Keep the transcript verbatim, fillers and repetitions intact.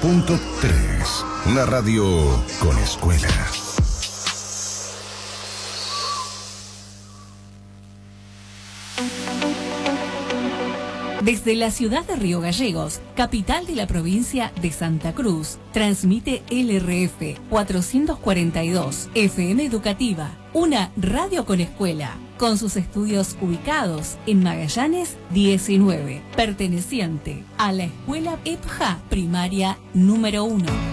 punto tres. Una radio con escuela. Desde la ciudad de Río Gallegos, capital de la provincia de Santa Cruz, transmite L R F cuatrocientos cuarenta y dos, F M Educativa, una radio con escuela, con sus estudios ubicados en Magallanes diecinueve, perteneciente a la escuela E P J A primaria número uno.